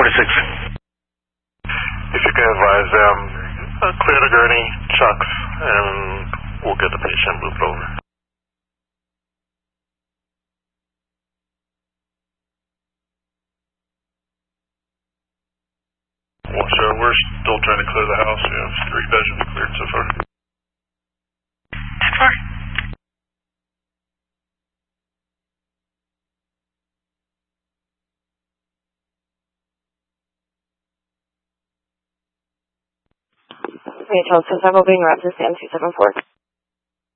If you can advise them, clear the gurney, chucks, and we'll get the patient moved over. Well, sir, we're still trying to clear the house. We have 3 bedrooms cleared so far. 10-4. Rachel, so several being route to stand 274.